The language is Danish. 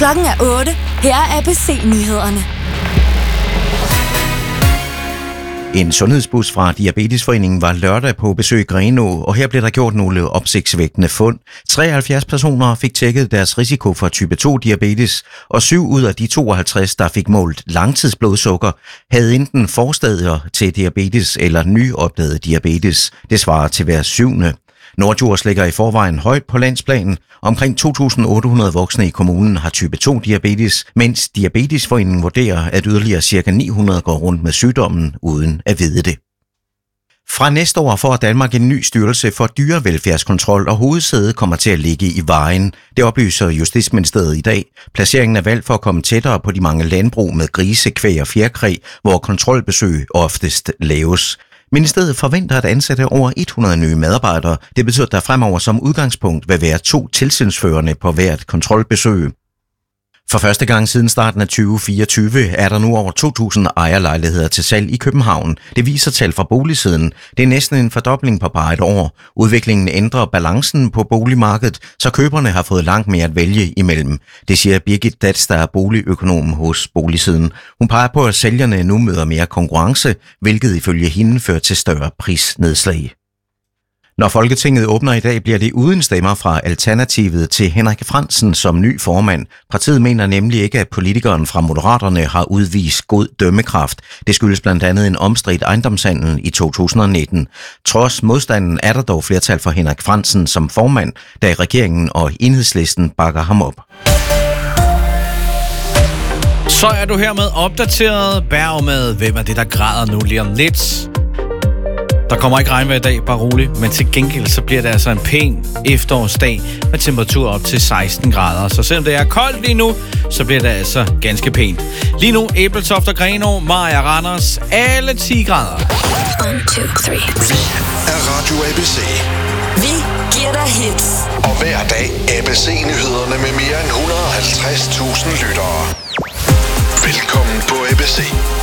Klokken er 8. Her er ABC-nyhederne. En sundhedsbus fra Diabetesforeningen var lørdag på besøg i Grenaa, og her blev der gjort nogle opsigtsvækkende fund. 73 personer fik tjekket deres risiko for type 2-diabetes, og 7 ud af de 52, der fik målt langtidsblodsukker, havde enten forstadier til diabetes eller nyopdaget diabetes. Det svarer til hver 7. Norddjurs ligger i forvejen højt på landsplanen. Omkring 2.800 voksne i kommunen har type 2-diabetes, mens Diabetesforeningen vurderer, at yderligere ca. 900 går rundt med sygdommen uden at vide det. Fra næste år får Danmark en ny styrelse for dyrevelfærdskontrol, og hovedsædet kommer til at ligge i Vejen. Det oplyser Justitsministeriet i dag. Placeringen er valgt for at komme tættere på de mange landbrug med grise, kvæg og fjerkræ, hvor kontrolbesøg oftest laves. Ministeriet forventer at ansætte over 100 nye medarbejdere. Det betyder, at der fremover som udgangspunkt vil være 2 tilsynsførende på hvert kontrolbesøg. For første gang siden starten af 2024 er der nu over 2.000 ejerlejligheder til salg i København. Det viser tal fra boligsiden. Det er næsten en fordobling på bare et år. Udviklingen ændrer balancen på boligmarkedet, så køberne har fået langt mere at vælge imellem. Det siger Birgit Datz, der er boligøkonom hos Boligsiden. Hun peger på, at sælgerne nu møder mere konkurrence, hvilket ifølge hende fører til større prisnedslag. Når Folketinget åbner i dag, bliver det uden stemmer fra Alternativet til Henrik Frandsen som ny formand. Partiet mener nemlig ikke, at politikeren fra Moderaterne har udvist god dømmekraft. Det skyldes blandt andet en omstridt ejendomshandel i 2019. Trods modstanden er der dog flertal for Henrik Frandsen som formand, da regeringen og Enhedslisten bakker ham op. Så er du hermed opdateret. Bær med, hvem er det, der græder nu lige om lidt. Der kommer ikke regnvejr i dag, bare roligt, men til gengæld så bliver det altså en pæn efterårsdag med temperatur op til 16 grader. Så selvom det er koldt lige nu, så bliver det altså ganske pænt. Lige nu, Ebeltoft og Grenaa, Mariager, Randers, alle 10 grader. 1, 2, 3. Vi er Radio ABC. Vi giver dig hits. Og hver dag ABC-nyhederne med mere end 150.000 lyttere. Velkommen på ABC.